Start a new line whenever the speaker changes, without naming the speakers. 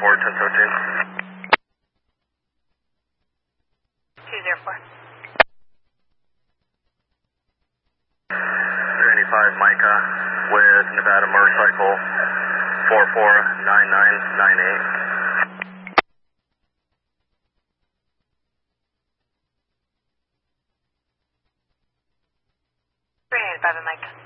1017.
204.
385 Micah with Nevada Motorcycle 449998.
385 Micah.